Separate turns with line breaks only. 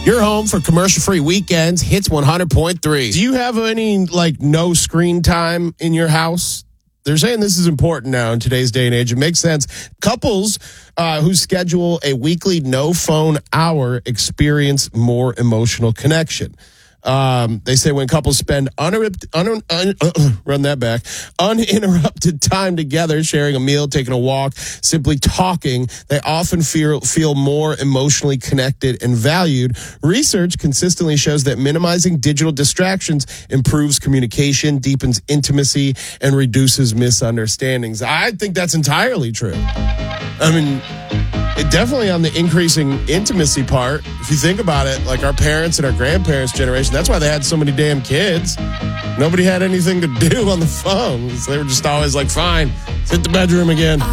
Your home for commercial-free weekends, Hits 100.3. Do you have any, no screen time in your house? They're saying this is important now in today's day and age. It makes sense. Couples who schedule a weekly no-phone hour experience more emotional connection. They say when couples spend uninterrupted time together, sharing a meal, taking a walk, simply talking, they often feel more emotionally connected and valued. Research consistently shows that minimizing digital distractions improves communication, deepens intimacy, and reduces misunderstandings. I think that's entirely true. I mean, it definitely on the increasing intimacy part, if you think about it, like our parents and our grandparents' generation, that's why they had so many damn kids. Nobody had anything to do on the phone. So they were just always like, fine, let's hit the bedroom again.